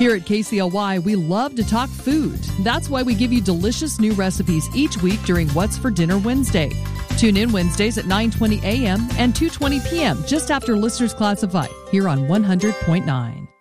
Here at KCLY, we love to talk food. That's why we give you delicious new recipes each week during What's for Dinner Wednesday. Tune in Wednesdays at 9:20 a.m. and 2:20 p.m. just after Listeners Classified here on 100.9.